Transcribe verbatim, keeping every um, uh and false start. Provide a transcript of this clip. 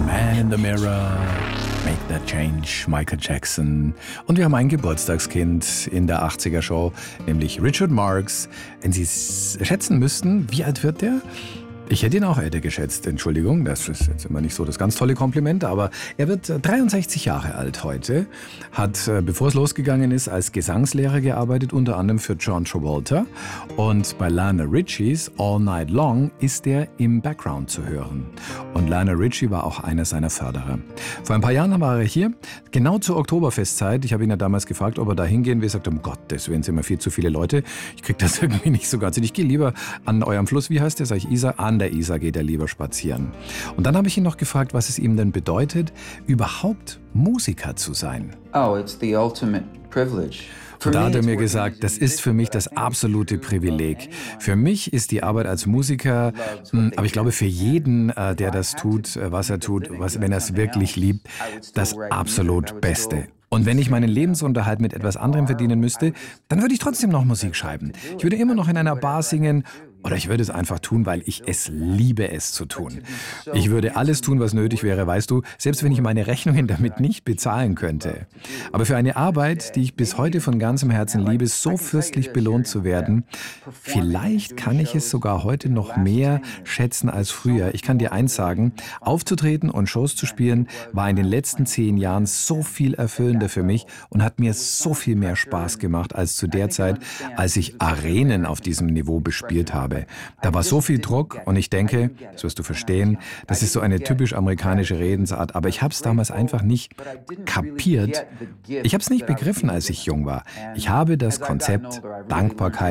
Man in the Mirror, Make That Change, Michael Jackson. Und wir haben ein Geburtstagskind in der achtziger-Show, nämlich Richard Marx. Wenn Sie es schätzen müssten, wie alt wird der? Ich hätte ihn auch älter geschätzt, Entschuldigung, das ist jetzt immer nicht so das ganz tolle Kompliment, aber er wird dreiundsechzig Jahre alt heute, hat, bevor es losgegangen ist, als Gesangslehrer gearbeitet, unter anderem für John Travolta, und bei Lionel Richies All Night Long ist er im Background zu hören. Und Lionel Richie war auch einer seiner Förderer. Vor ein paar Jahren war er hier, genau zur Oktoberfestzeit. Ich habe ihn ja damals gefragt, ob er da hingehen will. Er sagte, um Gottes Willen, sind immer viel zu viele Leute. Ich kriege das irgendwie nicht so ganz hin. Ich gehe lieber an eurem Fluss, wie heißt der? Sag ich, Isar, an der Isar geht er lieber spazieren. Und dann habe ich ihn noch gefragt, was es ihm denn bedeutet, überhaupt Musiker zu sein. Oh, it's the ultimate privilege. Und da hat er mir gesagt, das ist für mich das absolute Privileg. Für mich ist die Arbeit als Musiker, aber ich glaube für jeden, der das tut, was er tut, was, wenn er es wirklich liebt, das absolut Beste. Und wenn ich meinen Lebensunterhalt mit etwas anderem verdienen müsste, dann würde ich trotzdem noch Musik schreiben. Ich würde immer noch in einer Bar singen oder ich würde es einfach tun, weil ich es liebe, es zu tun. Ich würde alles tun, was nötig wäre, weißt du, selbst wenn ich meine Rechnungen damit nicht bezahlen könnte. Aber für eine Arbeit, die ich bis heute von ganzem Herzen liebe, so fürstlich belohnt zu werden, vielleicht kann ich es sogar heute noch mehr schätzen als früher. Ich kann dir eins sagen, aufzutreten und Shows zu spielen, war in den letzten zehn Jahren so viel erfüllender für mich und hat mir so viel mehr Spaß gemacht als zu der Zeit, als ich Arenen auf diesem Niveau bespielt habe. Da war so viel Druck und ich denke, das wirst du verstehen, das ist so eine typisch amerikanische Redensart, aber ich habe es damals einfach nicht kapiert. Ich habe es nicht begriffen, als ich jung war. Ich habe das Konzept Dankbarkeit